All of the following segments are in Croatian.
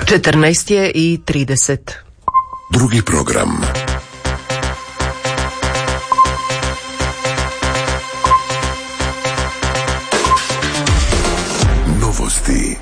14:30. Drugi program. Novosti.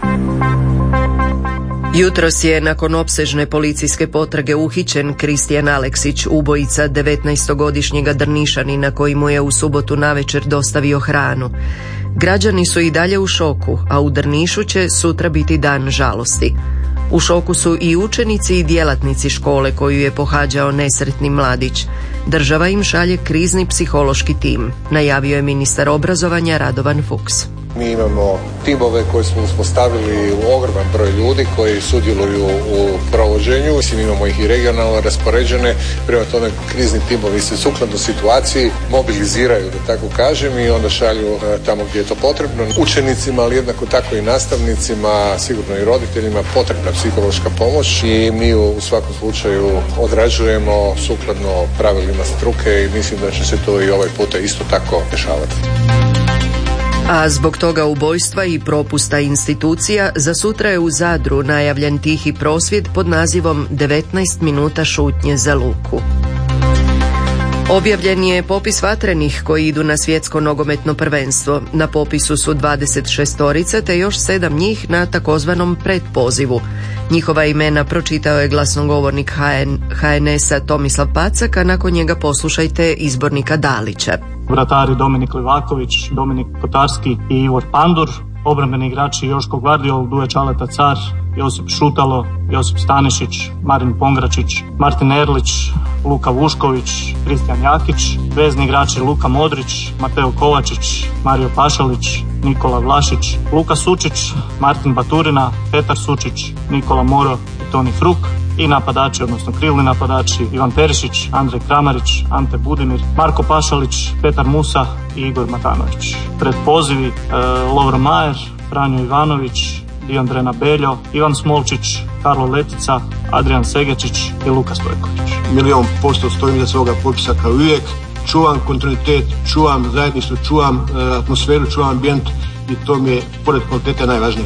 Jutros je nakon opsežne policijske potrage uhićen Kristijan Aleksić, ubojica 19-godišnjega Drnišanina koji mu je u subotu navečer dostavio hranu. Građani su i dalje u šoku, a u Drnišu će sutra biti dan žalosti. U šoku su i učenici i djelatnici škole koju je pohađao nesretni mladić. Država im šalje krizni psihološki tim, najavio je ministar obrazovanja Radovan Fuchs. Mi imamo timove koje smo uspostavili u ogroman broj ljudi koji sudjeluju u provođenju. Imamo ih i regionalno raspoređene, prema tome krizni timovi se sukladno situaciji mobiliziraju, da tako kažem, i onda šalju tamo gdje je to potrebno. Učenicima, ali jednako tako i nastavnicima, sigurno i roditeljima, potrebna psihološka pomoć i mi u svakom slučaju odrađujemo sukladno pravilima struke i mislim da će se to i ovaj puta isto tako dešavati. A zbog toga ubojstva i propusta institucija, za sutra je u Zadru najavljen tihi prosvjed pod nazivom 19 minuta šutnje za Luku. Objavljen je popis vatrenih koji idu na svjetsko nogometno prvenstvo. Na popisu su 26-orica te još 7 njih na takozvanom predpozivu. Njihova imena pročitao je glasnogovornik HNS-a Tomislav Pacak, a nakon njega poslušajte izbornika Dalića. Vratari Dominik Livaković, Dominik Kotarski i Ivor Pandur, obrambeni igrači Joško Gvardiol, Duje Čaleta Car, Josip Šutalo, Josip Stanišić, Marin Pongračić, Martin Erlić, Luka Vušković, Kristijan Jakić, vezni igrači Luka Modrić, Mateo Kovačić, Mario Pašalić, Nikola Vlašić, Luka Sučić, Martin Baturina, Petar Sučić, Nikola Moro i Toni Fruk. I napadači, odnosno krilni napadači, Ivan Perišić, Andrej Kramarić, Ante Budimir, Marko Pašalić, Petar Musa i Igor Matanović. Pred pozivi Lovro Majer, Franjo Ivanović, Dion Drena Beljo, Ivan Smolčić, Karlo Letica, Adrian Segečić i Luka Stojković. 100% stojim za svoga popisa kao uvijek. Čuvam kontinuitet, čuvam zajedništvo, čuvam atmosferu, čuvam ambijent i to mi je pored kvalitete najvažnije.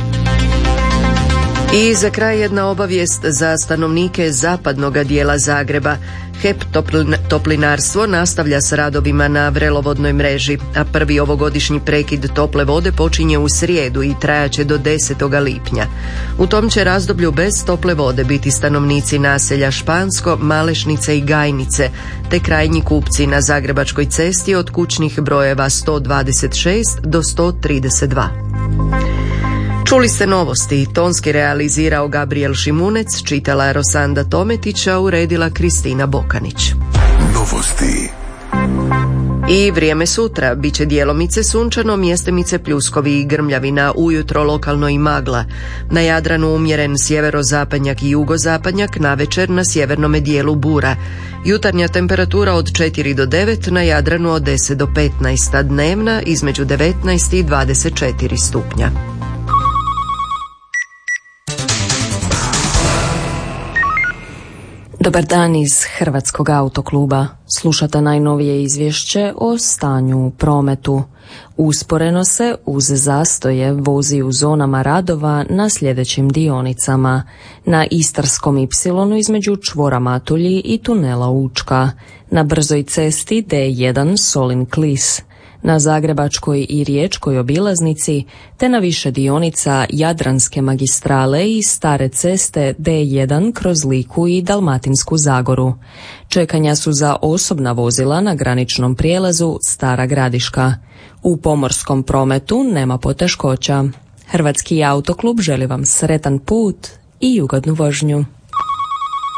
I za kraj jedna obavijest za stanovnike zapadnog dijela Zagreba. HEP Toplinarstvo nastavlja s radovima na vrelovodnoj mreži, a prvi ovogodišnji prekid tople vode počinje u srijedu i trajaće do 10. lipnja. U tom će razdoblju bez tople vode biti stanovnici naselja Špansko, Malešnice i Gajnice, te krajnji kupci na Zagrebačkoj cesti od kućnih brojeva 126 do 132. Čuli ste novosti, tonski realizirao Gabriel Šimunec, čitala Rosanda Tometića, uredila Kristina Bokanić. Novosti. I vrijeme sutra, bit će djelomice sunčano, mjestimice pljuskovi i grmljavina, ujutro lokalno i magla. Na Jadranu umjeren sjeverozapadnjak i jugozapadnjak, navečer na sjevernome dijelu bura. Jutarnja temperatura od 4 do 9, na Jadranu od 10 do 15, a dnevna između 19 i 24 stupnja. Dobar dan iz Hrvatskog autokluba. Slušate najnovije izvješće o stanju u prometu. Usporeno se uz zastoje vozi u zonama radova na sljedećim dionicama. Na Istarskom Y između čvora Matulji i tunela Učka. Na brzoj cesti D1 Solin-Klis. Na Zagrebačkoj i Riječkoj obilaznici, te na više dionica Jadranske magistrale i stare ceste D1 kroz Liku i Dalmatinsku Zagoru. Čekanja su za osobna vozila na graničnom prijelazu Stara Gradiška. U pomorskom prometu nema poteškoća. Hrvatski autoklub želi vam sretan put i ugodnu vožnju.